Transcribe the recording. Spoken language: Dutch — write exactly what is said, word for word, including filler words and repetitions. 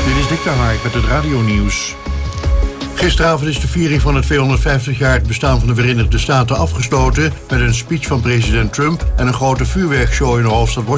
Dit is Dick de Hark met het radionieuws. Gisteravond is de viering van het tweehonderdvijftig jaar het bestaan van de Verenigde Staten afgesloten met een speech van president Trump en een grote vuurwerkshow in de hoofdstad Washington.